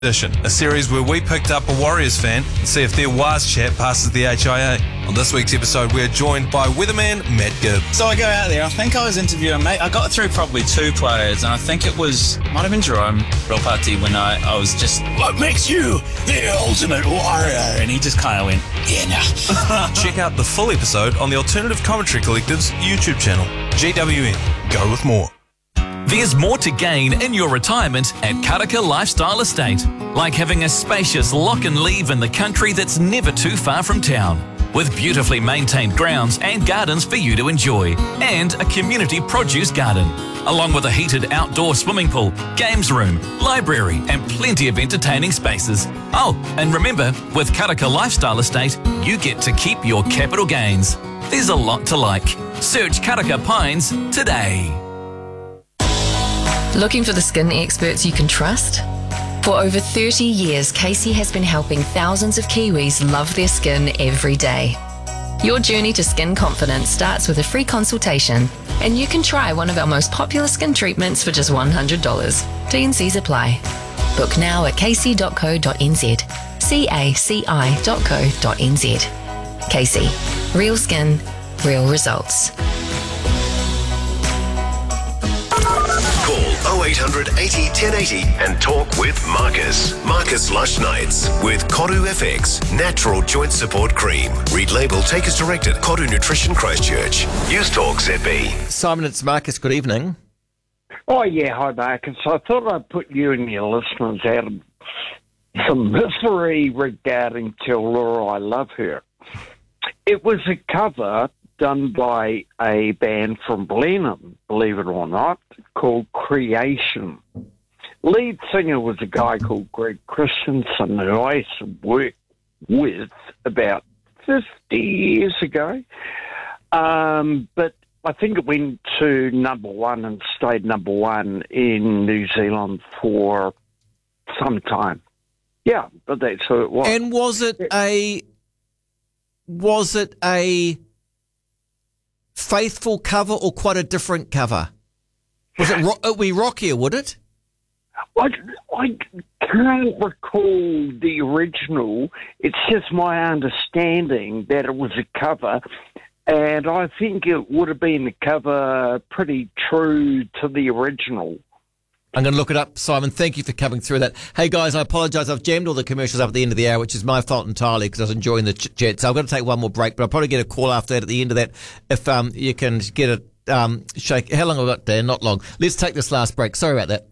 Edition, a series where we picked up a Warriors fan and see if their Waz chat passes the HIA. On this week's episode, we're joined by weatherman Matt Gibb. So I go out there, I think I was interviewing, mate, I got through probably two players, and I think it might have been Jerome Ropati when I was just, what makes you the ultimate warrior? And he just kind of went, yeah, nah. Check out the full episode on the Alternative Commentary Collective's YouTube channel. GWN, go with more. There's more to gain in your retirement at Karaka Lifestyle Estate, like having a spacious lock and leave in the country that's never too far from town, with beautifully maintained grounds and gardens for you to enjoy, and a community produce garden, along with a heated outdoor swimming pool, games room, library, and plenty of entertaining spaces. Oh, and remember, with Karaka Lifestyle Estate, you get to keep your capital gains. There's a lot to like. Search Karaka Pines today. Looking for the skin experts you can trust? For over 30 years, Casey has been helping thousands of Kiwis love their skin every day. Your journey to skin confidence starts with a free consultation, and you can try one of our most popular skin treatments for just $100. T&Cs apply. Book now at casey.co.nz. caci.co.nz. Casey. Real skin, real results. Call 0800 80 1080 and talk with Marcus. Marcus Lush Nights with Koru FX Natural Joint Support Cream. Read label, take as directed. Koru Nutrition Christchurch. News Talk ZB. Simon, it's Marcus. Good evening. Oh, yeah. Hi, Marcus. I thought I'd put you and your listeners out of some misery regarding Tell Laura I Love Her. It was a cover done by a band from Blenheim, believe it or not, called Creation. Lead singer was a guy called Greg Christensen, who I used to work with about 50 years ago. But I think it went to number one and stayed number one in New Zealand for some time. Yeah, but that's who it was. And was it a faithful cover or quite a different cover? Was it be rockier, would it? I can't recall the original. It's just my understanding that it was a cover, and I think it would have been a cover pretty true to the original. I'm going to look it up, Simon. Thank you for coming through that. Hey, guys, I apologise. I've jammed all the commercials up at the end of the hour, which is my fault entirely because I was enjoying the chat. So I'm going to take one more break, but I'll probably get a call after that at the end of that if you can get it. Shake. How long have I got, Dan? Not long. Let's take this last break. Sorry about that.